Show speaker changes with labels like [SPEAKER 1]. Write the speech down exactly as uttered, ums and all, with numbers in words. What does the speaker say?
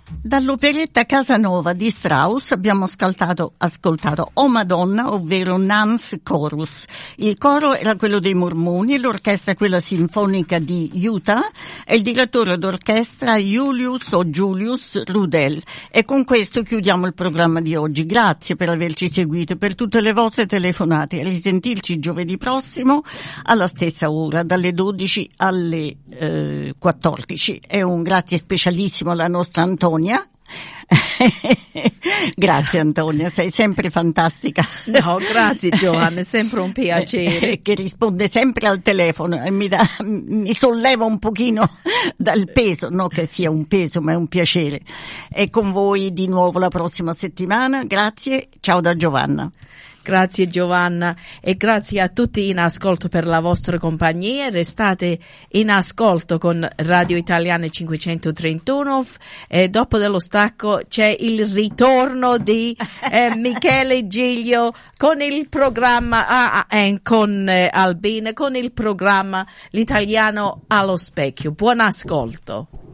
[SPEAKER 1] Dall'operetta Casanova di Strauss abbiamo ascoltato, ascoltato O Madonna, ovvero Nuns Chorus. Il coro era quello dei Mormoni, l'orchestra quella sinfonica di Utah e il direttore d'orchestra Julius o Julius Rudel. E con questo chiudiamo il programma di oggi. Grazie per averci seguito e per tutte le vostre telefonate. A risentirci giovedì prossimo alla stessa ora, dalle dodici alle eh, quattordici. E un grazie specialissimo alla nostra Antonia. Grazie Antonia, sei sempre fantastica.
[SPEAKER 2] No, grazie Giovanna, è sempre un piacere.
[SPEAKER 1] Che risponde sempre al telefono e mi, dà, mi solleva un pochino dal peso, no che sia un peso ma è un piacere. E con voi di nuovo la prossima settimana. Grazie, ciao da Giovanna.
[SPEAKER 2] Grazie Giovanna e grazie a tutti in ascolto per la vostra compagnia. Restate in ascolto con Radio Italiana cinquecentotrentuno e dopo dello stacco c'è il ritorno di eh, Michele Giglio con il programma ah, eh, con eh, Albina con il programma L'Italiano allo specchio. Buon ascolto.